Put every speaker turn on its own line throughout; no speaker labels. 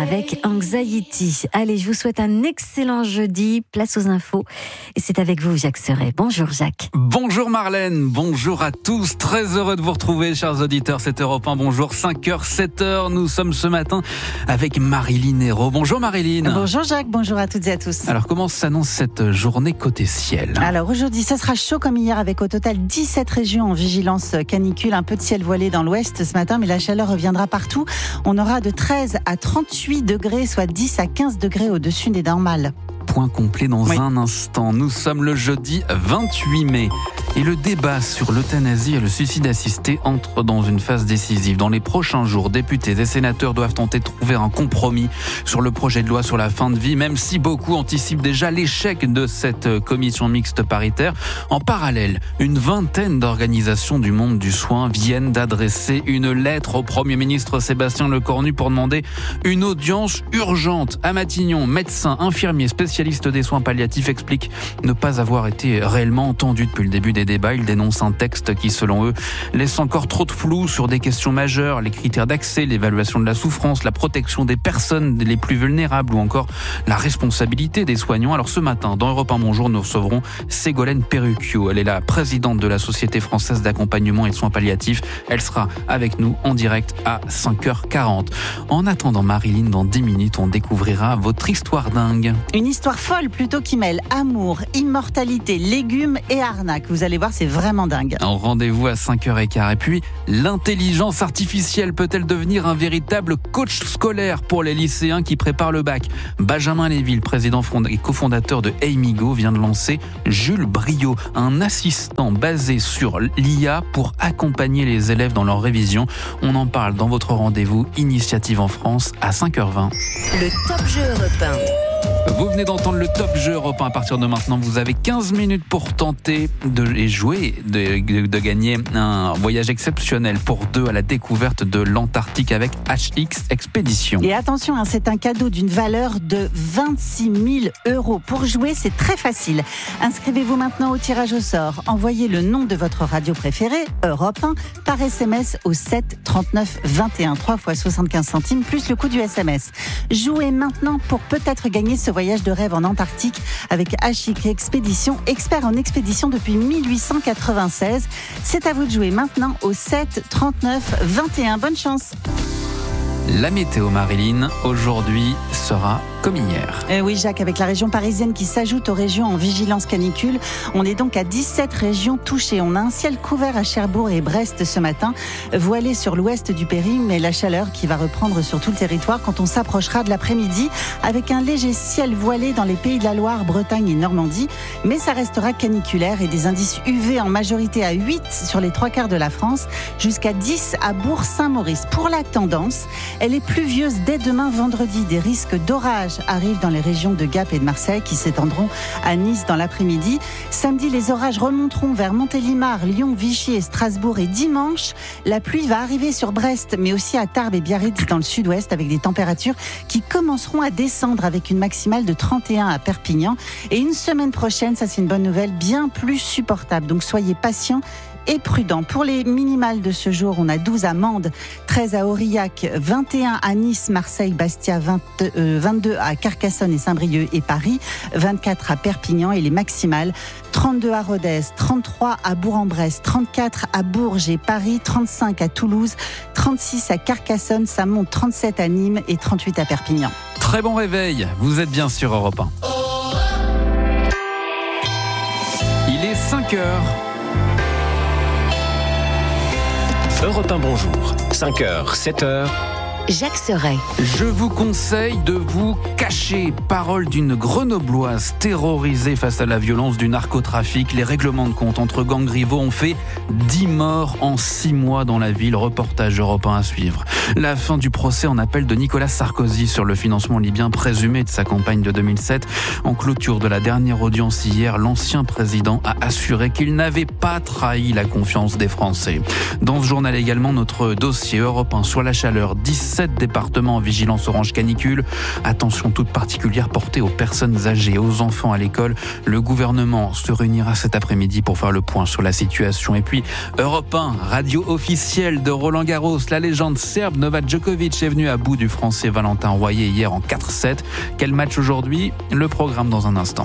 avec Anxiety. Allez, je vous souhaite un excellent jeudi. Place aux infos. Et c'est avec vous, Jacques Serret. Bonjour, Jacques.
Bonjour, Marlène. Bonjour à tous. Très heureux de vous retrouver, chers auditeurs. C'est Europe 1. Bonjour, 5h, 7h. Nous sommes ce matin avec Maryline Hérault. Bonjour, Maryline.
Bonjour, Jacques. Bonjour à toutes et à tous.
Alors, comment s'annonce cette journée côté ciel ?
Alors, aujourd'hui, ça sera chaud comme hier avec au total 17 régions en vigilance canicule. Un peu de ciel voilé dans l'ouest ce matin, mais la chaleur reviendra partout. On aura de 13 à 38 degrés, soit 10 à 15 degrés au-dessus des normales.
Point complet dans un instant. Nous sommes le jeudi 28 mai. Et le débat sur l'euthanasie et le suicide assisté entre dans une phase décisive. Dans les prochains jours, députés et sénateurs doivent tenter de trouver un compromis sur le projet de loi sur la fin de vie, même si beaucoup anticipent déjà l'échec de cette commission mixte paritaire. En parallèle, une vingtaine d'organisations du monde du soin viennent d'adresser une lettre au Premier ministre Sébastien Lecornu pour demander une audience urgente. À Matignon, médecins, infirmiers, spécialistes des soins palliatifs expliquent ne pas avoir été réellement entendus depuis le début des débats. Ils dénoncent un texte qui, selon eux, laisse encore trop de flou sur des questions majeures, les critères d'accès, l'évaluation de la souffrance, la protection des personnes les plus vulnérables ou encore la responsabilité des soignants. Alors ce matin, dans Europe 1 Bonjour, nous recevrons Ségolène Perrucchio. Elle est la présidente de la Société française d'accompagnement et de soins palliatifs. Elle sera avec nous en direct à 5h40. En attendant, Maryline, dans 10 minutes, on découvrira votre histoire dingue.
Une histoire folle plutôt qui mêle amour, immortalité, légumes et arnaque. Vous allez voir, c'est vraiment dingue.
En rendez-vous à 5h15. Et puis, l'intelligence artificielle peut-elle devenir un véritable coach scolaire pour les lycéens qui préparent le bac ? Benjamin Lévy, le président et cofondateur de Amigo, vient de lancer Jules Brio, un assistant basé sur l'IA pour accompagner les élèves dans leur révision. On en parle dans votre rendez-vous Initiative en France à 5h20.
Le Top Jeu Europe 1.
Vous venez d'entendre le Top Jeu Europe 1. À partir de maintenant, vous avez 15 minutes pour tenter de gagner un voyage exceptionnel pour deux à la découverte de l'Antarctique avec HX Expédition.
Et attention, c'est un cadeau d'une valeur de 26 000 €. Pour jouer, c'est très facile. Inscrivez-vous maintenant au tirage au sort. Envoyez le nom de votre radio préférée, Europe 1, par SMS au 7 39 21, 3 fois 75 centimes, plus le coût du SMS. Jouez maintenant pour peut-être gagner ce voyage de rêve en Antarctique avec HX Expédition, expert en expédition depuis 1896. C'est à vous de jouer maintenant au 7 39 21. Bonne chance.
La météo, Maryline, aujourd'hui sera comme hier.
Oui, Jacques, avec la région parisienne qui s'ajoute aux régions en vigilance canicule, on est donc à 17 régions touchées. On a un ciel couvert à Cherbourg et Brest ce matin, voilé sur l'ouest du Péry, mais la chaleur qui va reprendre sur tout le territoire quand on s'approchera de l'après-midi, avec un léger ciel voilé dans les Pays de la Loire, Bretagne et Normandie, mais ça restera caniculaire et des indices UV en majorité à 8 sur les 3/4 de la France, jusqu'à 10 à Bourg-Saint-Maurice. Pour la tendance, elle est pluvieuse dès demain vendredi. Des risques d'orage arrivent dans les régions de Gap et de Marseille qui s'étendront à Nice dans l'après-midi. Samedi, les orages remonteront vers Montélimar, Lyon, Vichy et Strasbourg. Et dimanche, la pluie va arriver sur Brest, mais aussi à Tarbes et Biarritz dans le sud-ouest, avec des températures qui commenceront à descendre avec une maximale de 31 à Perpignan. Et une semaine prochaine, ça c'est une bonne nouvelle, bien plus supportable. Donc soyez patients et prudent. Pour les minimales de ce jour, on a 12 à Mende, 13 à Aurillac, 21 à Nice, Marseille, Bastia, 22 à Carcassonne et Saint-Brieuc et Paris, 24 à Perpignan et les maximales, 32 à Rodez, 33 à Bourg-en-Bresse, 34 à Bourges et Paris, 35 à Toulouse, 36 à Carcassonne, ça monte 37 à Nîmes et 38 à Perpignan.
Très bon réveil, vous êtes bien sur Europe 1. Il est 5h.
Europe 1 Bonjour, 5h, 7h.
Jacques Serret.
Je vous conseille de vous cacher. Parole d'une Grenobloise terrorisée face à la violence du narcotrafic. Les règlements de compte entre gangs rivaux ont fait 10 morts en 6 mois dans la ville. Reportage Europe 1 à suivre. La fin du procès en appel de Nicolas Sarkozy sur le financement libyen présumé de sa campagne de 2007. En clôture de la dernière audience hier, l'ancien président a assuré qu'il n'avait pas trahi la confiance des Français. Dans ce journal également, notre dossier Europe 1 sur la chaleur. 17 17 départements en vigilance orange canicule. Attention toute particulière portée aux personnes âgées et aux enfants à l'école. Le gouvernement se réunira cet après-midi pour faire le point sur la situation. Et puis, Europe 1, radio officielle de Roland-Garros. La légende serbe Novak Djokovic est venu à bout du Français Valentin Royer hier en 4-7. Quel match aujourd'hui ? Le programme dans un instant.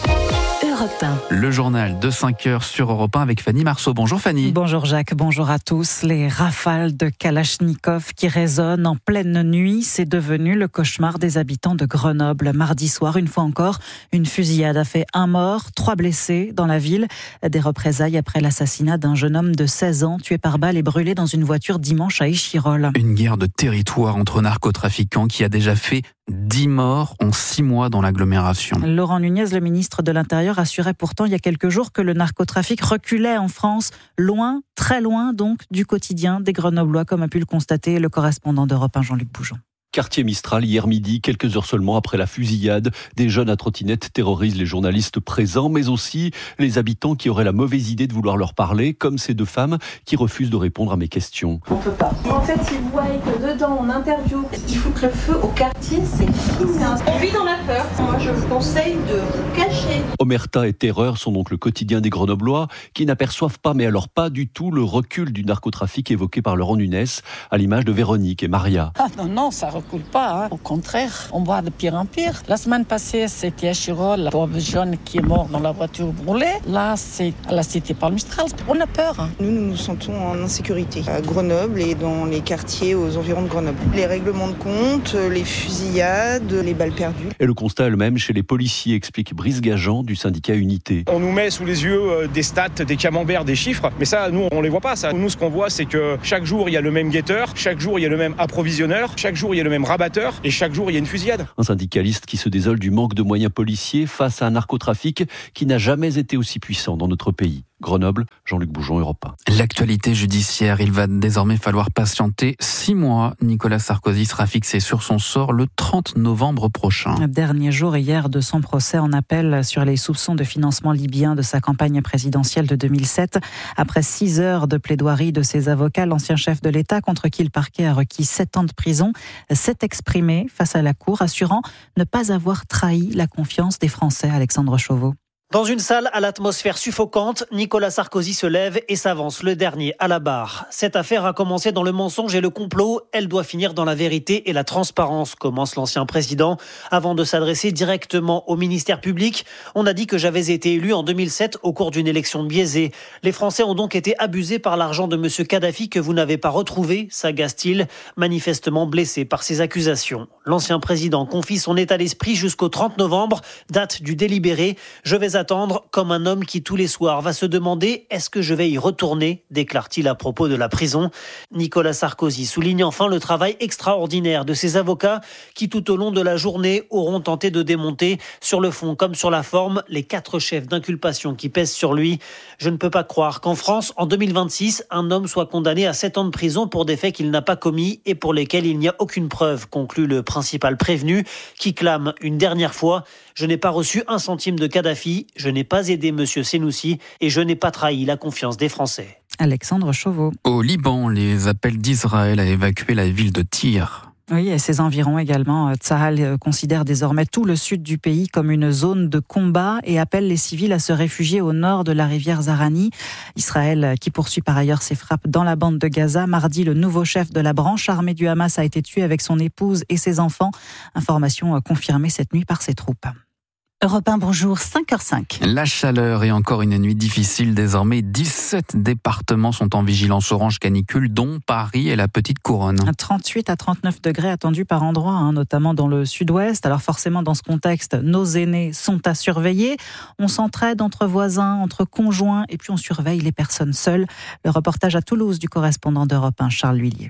Le journal de 5h sur Europe 1 avec Fanny Marceau. Bonjour Fanny.
Bonjour Jacques, bonjour à tous. Les rafales de Kalachnikov qui résonnent en pleine nuit, c'est devenu le cauchemar des habitants de Grenoble. Mardi soir, une fois encore, une fusillade a fait 1 mort, 3 blessés dans la ville. Des représailles après l'assassinat d'un jeune homme de 16 ans tué par balle et brûlé dans une voiture dimanche à Échirolles.
Une guerre de territoire entre narcotrafiquants qui a déjà fait 10 morts en 6 mois dans l'agglomération.
Laurent Nunez, le ministre de l'Intérieur, assurait pourtant il y a quelques jours que le narcotrafic reculait en France, loin, très loin donc du quotidien des Grenoblois, comme a pu le constater le correspondant d'Europe 1, Jean-Luc Boujon.
Quartier Mistral, hier midi, quelques heures seulement après la fusillade, des jeunes à trottinette terrorisent les journalistes présents, mais aussi les habitants qui auraient la mauvaise idée de vouloir leur parler, comme ces 2 femmes qui refusent de répondre à mes questions.
On peut pas. En fait, ils voient que dedans, on interview, ils foutent le feu au quartier, c'est on vit dans la peur. Moi, je vous conseille de vous cacher.
Omerta et Terreur sont donc le quotidien des Grenoblois, qui n'aperçoivent pas, mais alors pas du tout, le recul du narcotrafic évoqué par Laurent Nunez, à l'image de Véronique et Maria.
Ah non, ça recule pas. Au contraire, on voit de pire en pire. La semaine passée, c'était à Chirol, la pauvre jeune qui est morte dans la voiture brûlée. Là, c'est à la cité Palmistral. On a peur.
Nous nous sentons en insécurité à Grenoble et dans les quartiers aux environs de Grenoble. Les règlements de compte, les fusillades, les balles perdues.
Et le constat est le même chez les policiers, explique Brice Gajan du syndicat Unité.
On nous met sous les yeux des stats, des camemberts, des chiffres, mais ça, nous, on les voit pas. Ça. Nous, ce qu'on voit, c'est que chaque jour, il y a le même guetteur, chaque jour, il y a le même approvisionneur, chaque jour, il y a le même rabatteur, et chaque jour, il y a une fusillade.
Un syndicaliste qui se désole du manque de moyens policiers face à un narcotrafic qui n'a jamais été aussi puissant dans notre pays. Grenoble, Jean-Luc Boujon, Europe 1.
L'actualité judiciaire, il va désormais falloir patienter 6 mois. Nicolas Sarkozy sera fixé sur son sort le 30 novembre prochain.
Dernier jour hier de son procès en appel sur les soupçons de financement libyen de sa campagne présidentielle de 2007. Après 6 heures de plaidoirie de ses avocats, l'ancien chef de l'État, contre qui le parquet a requis 7 ans de prison, s'est exprimé face à la Cour, assurant ne pas avoir trahi la confiance des Français. Alexandre Chauveau.
Dans une salle à l'atmosphère suffocante, Nicolas Sarkozy se lève et s'avance, le dernier à la barre. Cette affaire a commencé dans le mensonge et le complot. Elle doit finir dans la vérité et la transparence, commence l'ancien président. Avant de s'adresser directement au ministère public, on a dit que j'avais été élu en 2007 au cours d'une élection biaisée. Les Français ont donc été abusés par l'argent de M. Kadhafi que vous n'avez pas retrouvé, s'agace-t-il, manifestement blessé par ces accusations. L'ancien président confie son état d'esprit jusqu'au 30 novembre, date du délibéré. Je vais attendre comme un homme qui tous les soirs va se demander « Est-ce que je vais y retourner ?» déclare-t-il à propos de la prison. Nicolas Sarkozy souligne enfin le travail extraordinaire de ses avocats qui tout au long de la journée auront tenté de démonter sur le fond comme sur la forme les 4 chefs d'inculpation qui pèsent sur lui. Je ne peux pas croire qu'en France, en 2026, un homme soit condamné à 7 ans de prison pour des faits qu'il n'a pas commis et pour lesquels il n'y a aucune preuve, conclut le principal prévenu qui clame une dernière fois « Je n'ai pas reçu 1 centime de Kadhafi, je n'ai pas aidé M. Senoussi et je n'ai pas trahi la confiance des Français. »
Alexandre Chauveau.
Au Liban, les appels d'Israël à évacuer la ville de Tyr.
Oui, et ses environs également. Tsahal considère désormais tout le sud du pays comme une zone de combat et appelle les civils à se réfugier au nord de la rivière Zarani. Israël qui poursuit par ailleurs ses frappes dans la bande de Gaza. Mardi, le nouveau chef de la branche armée du Hamas a été tué avec son épouse et ses enfants. Information confirmée cette nuit par ses troupes.
Europe 1, bonjour, 5h05.
La chaleur et encore une nuit difficile désormais. 17 départements sont en vigilance orange canicule, dont Paris et la Petite Couronne.
38 à 39 degrés attendus par endroit, notamment dans le sud-ouest. Alors forcément, dans ce contexte, nos aînés sont à surveiller. On s'entraide entre voisins, entre conjoints, et puis on surveille les personnes seules. Le reportage à Toulouse du correspondant d'Europe 1, Charles Huillier.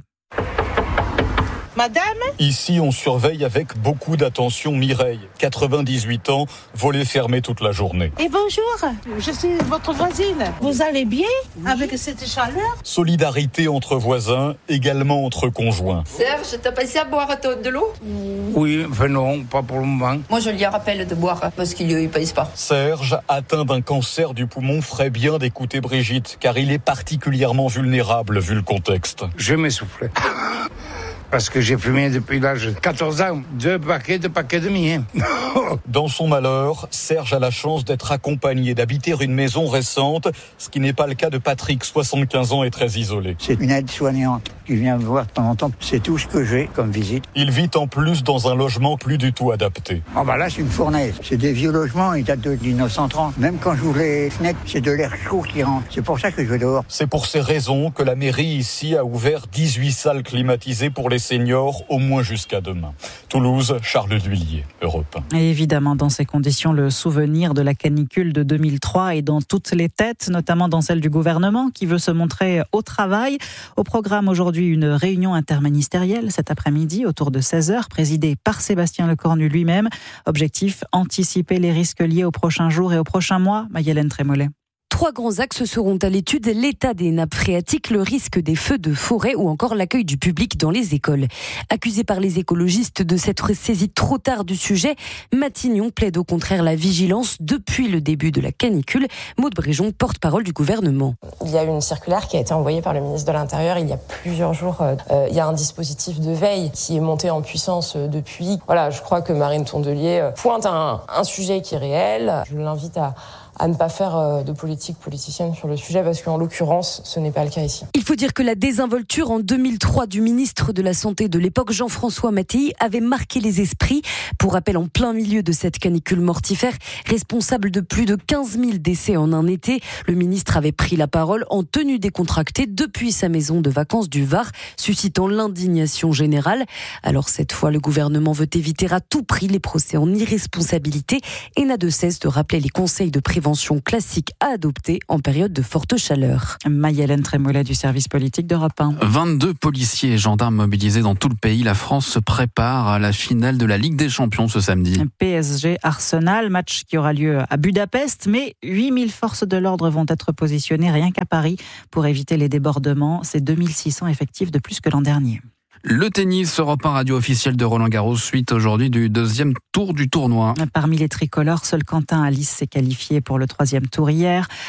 Madame ?
Ici, on surveille avec beaucoup d'attention Mireille, 98 ans, volet fermé toute la journée.
Et bonjour, je suis votre voisine. Vous allez bien avec cette chaleur ?
Solidarité entre voisins, également entre conjoints.
Serge, t'as passé à boire de l'eau ?
Oui, enfin non, pas pour le moment.
Moi, je lui rappelle de boire parce qu'il ne pèse pas.
Serge, atteint d'un cancer du poumon, ferait bien d'écouter Brigitte, car il est particulièrement vulnérable vu le contexte.
Je m'essouffle. parce que j'ai fumé depuis l'âge de 14 ans. 2 paquets et demi. Hein.
Dans son malheur, Serge a la chance d'être accompagné, d'habiter une maison récente, ce qui n'est pas le cas de Patrick, 75 ans et très isolé.
C'est une aide-soignante qui vient me voir de temps en temps. C'est tout ce que j'ai comme visite.
Il vit en plus dans un logement plus du tout adapté.
Là, c'est une fournaise. C'est des vieux logements, ils datent de 1930. Même quand j'ouvre les fenêtres, c'est de l'air chaud qui rentre. C'est pour ça que je vais dehors.
C'est pour ces raisons que la mairie ici a ouvert 18 salles climatisées pour les seniors, au moins jusqu'à demain. Toulouse, Charles Duillier, Europe 1.
Et évidemment, dans ces conditions, le souvenir de la canicule de 2003 est dans toutes les têtes, notamment dans celle du gouvernement qui veut se montrer au travail. Au programme aujourd'hui, une réunion interministérielle cet après-midi autour de 16h, présidée par Sébastien Lecornu lui-même. Objectif, anticiper les risques liés aux prochains jours et aux prochains mois. Marie-Hélène Trémollet.
3 grands axes seront à l'étude, l'état des nappes phréatiques, le risque des feux de forêt ou encore l'accueil du public dans les écoles. Accusé par les écologistes de s'être saisi trop tard du sujet, Matignon plaide au contraire la vigilance depuis le début de la canicule. Maud Bréjon, porte-parole du gouvernement.
Il y a eu une circulaire qui a été envoyée par le ministre de l'Intérieur il y a plusieurs jours. Il y a un dispositif de veille qui est monté en puissance depuis. Je crois que Marine Tondelier pointe un sujet qui est réel. Je l'invite à ne pas faire de politique politicienne sur le sujet parce qu'en l'occurrence, ce n'est pas le cas ici.
Il faut dire que la désinvolture en 2003 du ministre de la Santé de l'époque, Jean-François Mattei, avait marqué les esprits. Pour rappel, en plein milieu de cette canicule mortifère, responsable de plus de 15 000 décès en un été, le ministre avait pris la parole en tenue décontractée depuis sa maison de vacances du Var, suscitant l'indignation générale. Alors cette fois, le gouvernement veut éviter à tout prix les procès en irresponsabilité et n'a de cesse de rappeler les conseils de prévention classique à adopter en période de forte chaleur.
Marie-Hélène Trémollet du service politique d'Europe 1.
22 policiers et gendarmes mobilisés dans tout le pays. La France se prépare à la finale de la Ligue des Champions ce samedi.
PSG Arsenal, match qui aura lieu à Budapest, mais 8000 forces de l'ordre vont être positionnées rien qu'à Paris pour éviter les débordements. C'est 2600 effectifs de plus que l'an dernier.
Le tennis, Europe 1 radio officielle de Roland-Garros, suite aujourd'hui du 2e tour du tournoi.
Parmi les tricolores, seul Quentin Alice s'est qualifié pour le 3e tour hier.